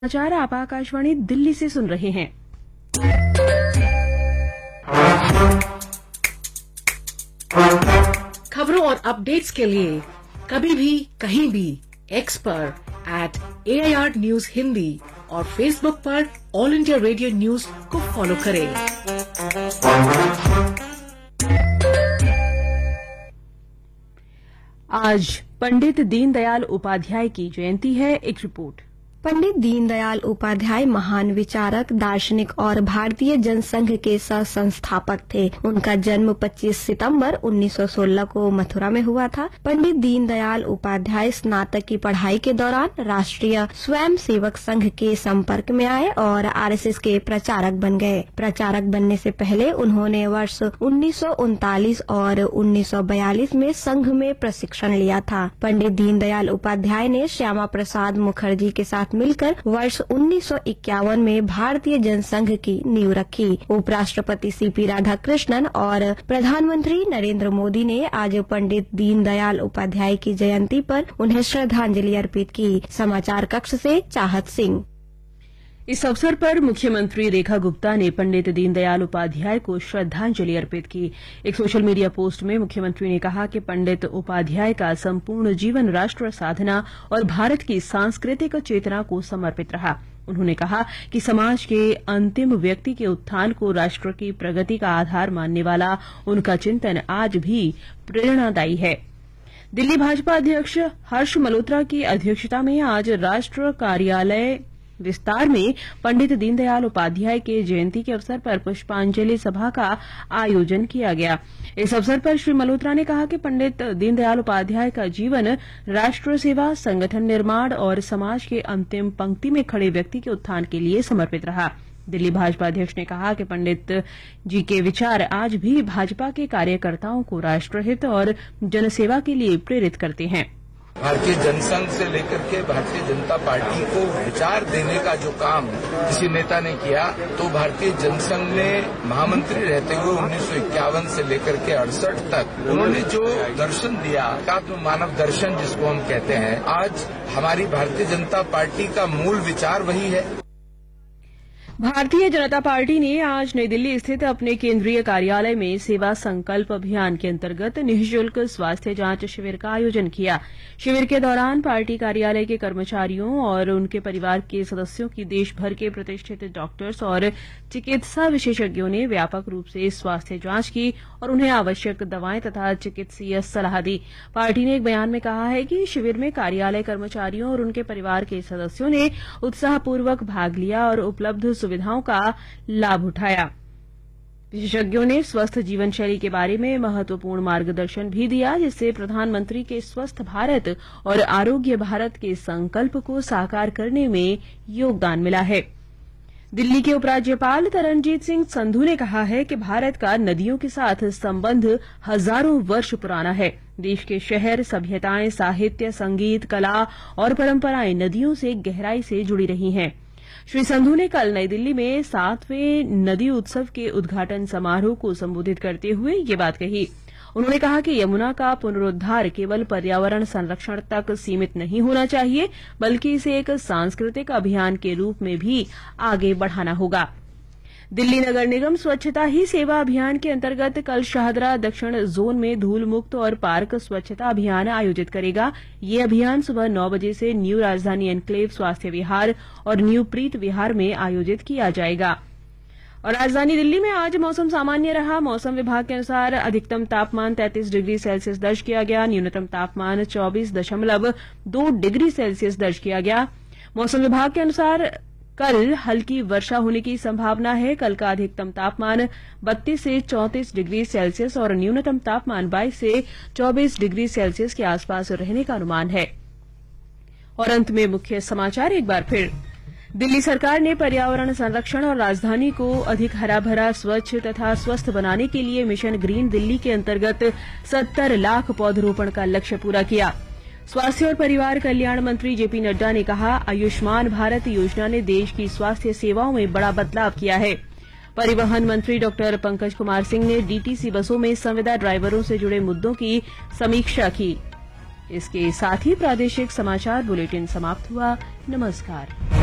समाचार आप आकाशवाणी दिल्ली से सुन रहे हैं। खबरों और अपडेट्स के लिए कभी भी कहीं भी एक्स पर @AIR News हिंदी और फेसबुक पर ऑल इंडिया रेडियो न्यूज को फॉलो करें। आज पंडित दीनदयाल उपाध्याय की जयंती है। एक रिपोर्ट। पंडित दीनदयाल उपाध्याय महान विचारक, दार्शनिक और भारतीय जनसंघ के सह संस्थापक थे। उनका जन्म 25 सितंबर 1916 को मथुरा में हुआ था। पंडित दीनदयाल उपाध्याय स्नातक की पढ़ाई के दौरान राष्ट्रीय स्वयं सेवक संघ के संपर्क में आए और आरएसएस के प्रचारक बन गए। प्रचारक बनने से पहले उन्होंने वर्ष 1939 और 1942 में संघ में प्रशिक्षण लिया था। पंडित दीनदयाल उपाध्याय ने श्यामा प्रसाद मुखर्जी के साथ मिलकर वर्ष 1951 में भारतीय जनसंघ की नींव रखी। उपराष्ट्रपति सीपी राधाकृष्णन और प्रधानमंत्री नरेंद्र मोदी ने आज पंडित दीनदयाल उपाध्याय की जयंती पर उन्हें श्रद्धांजलि अर्पित की। समाचार कक्ष से चाहत सिंह। इस अवसर पर मुख्यमंत्री रेखा गुप्ता ने पंडित दीनदयाल उपाध्याय को श्रद्धांजलि अर्पित की। एक सोशल मीडिया पोस्ट में मुख्यमंत्री ने कहा कि पंडित उपाध्याय का संपूर्ण जीवन राष्ट्र साधना और भारत की सांस्कृतिक चेतना को समर्पित रहा। उन्होंने कहा कि समाज के अंतिम व्यक्ति के उत्थान को राष्ट्र की प्रगति का आधार मानने वाला उनका चिंतन आज भी प्रेरणादायी है। दिल्ली भाजपा अध्यक्ष हर्ष मल्होत्रा की अध्यक्षता में आज राष्ट्र कार्यालय विस्तार में पंडित दीनदयाल उपाध्याय के जयंती के अवसर पर पुष्पांजलि सभा का आयोजन किया गया। इस अवसर पर श्री मल्होत्रा ने कहा कि पंडित दीनदयाल उपाध्याय का जीवन राष्ट्र सेवा, संगठन निर्माण और समाज के अंतिम पंक्ति में खड़े व्यक्ति के उत्थान के लिए समर्पित रहा। दिल्ली भाजपा अध्यक्ष ने कहा कि पंडित जी के विचार आज भी भाजपा के कार्यकर्ताओं को राष्ट्रहित और जनसेवा के लिए प्रेरित करते हैं। भारतीय जनसंघ से लेकर के भारतीय जनता पार्टी को विचार देने का जो काम किसी नेता ने किया, तो भारतीय जनसंघ में महामंत्री रहते हुए 1951 से लेकर के 68 तक उन्होंने जो दर्शन दिया, एकात्म मानव दर्शन जिसको हम कहते हैं, आज हमारी भारतीय जनता पार्टी का मूल विचार वही है। भारतीय जनता पार्टी ने आज नई दिल्ली स्थित अपने केंद्रीय कार्यालय में सेवा संकल्प अभियान के अंतर्गत निःशुल्क स्वास्थ्य जांच शिविर का आयोजन किया। शिविर के दौरान पार्टी कार्यालय के कर्मचारियों और उनके परिवार के सदस्यों की देश भर के प्रतिष्ठित डॉक्टर्स और चिकित्सा विशेषज्ञों ने व्यापक रूप से स्वास्थ्य जांच की और उन्हें आवश्यक दवाएं तथा चिकित्सीय सलाह दी। पार्टी ने एक बयान में कहा है कि शिविर में कार्यालय कर्मचारियों और उनके परिवार के सदस्यों ने उत्साहपूर्वक भाग लिया और उपलब्ध सुविधाओं का लाभ उठाया। विशेषज्ञों ने स्वस्थ जीवन शैली के बारे में महत्वपूर्ण मार्गदर्शन भी दिया, जिससे प्रधानमंत्री के स्वस्थ भारत और आरोग्य भारत के संकल्प को साकार करने में योगदान मिला है। दिल्ली के उपराज्यपाल तरनजीत सिंह संधू ने कहा है कि भारत का नदियों के साथ संबंध हजारों वर्ष पुराना है। देश के शहर, सभ्यताएं, साहित्य, संगीत, कला और परंपराएं नदियों से गहराई से जुड़ी रही हैं। श्री संधू ने कल नई दिल्ली में 7वें नदी उत्सव के उद्घाटन समारोह को संबोधित करते हुए ये बात कही। उन्होंने कहा कि यमुना का पुनरुद्धार केवल पर्यावरण संरक्षण तक सीमित नहीं होना चाहिए, बल्कि इसे एक सांस्कृतिक अभियान के रूप में भी आगे बढ़ाना होगा। दिल्ली नगर निगम स्वच्छता ही सेवा अभियान के अंतर्गत कल शाहदरा दक्षिण जोन में धूल मुक्त और पार्क स्वच्छता अभियान आयोजित करेगा। ये अभियान सुबह 9 बजे से न्यू राजधानी एनक्लेव स्वास्थ्य विहार और न्यू प्रीत विहार में आयोजित किया जाएगा। और राजधानी दिल्ली में आज मौसम सामान्य रहा। मौसम विभाग के अनुसार अधिकतम तापमान 33 डिग्री सेल्सियस दर्ज किया गया, न्यूनतम तापमान 24.2 डिग्री सेल्सियस दर्ज किया गया। मौसम विभाग के अनुसार कल हल्की वर्षा होने की संभावना है। कल का अधिकतम तापमान 32 से 34 डिग्री सेल्सियस और न्यूनतम तापमान 22 से 24 डिग्री सेल्सियस के आसपास रहने का अनुमान है। और अंत में मुख्य समाचार एक बार फिर। दिल्ली सरकार ने पर्यावरण संरक्षण और राजधानी को अधिक हरा भरा, स्वच्छ तथा स्वस्थ बनाने के लिए मिशन ग्रीन दिल्ली के अंतर्गत 70 लाख पौधरोपण का लक्ष्य पूरा किया। स्वास्थ्य और परिवार कल्याण मंत्री जेपी नड्डा ने कहा, आयुष्मान भारत योजना ने देश की स्वास्थ्य सेवाओं में बड़ा बदलाव किया है। परिवहन मंत्री डॉक्टर पंकज कुमार सिंह ने डीटीसी बसों में संविदा ड्राइवरों से जुड़े मुद्दों की समीक्षा की। इसके साथ ही प्रादेशिक समाचार बुलेटिन समाप्त हुआ। नमस्कार।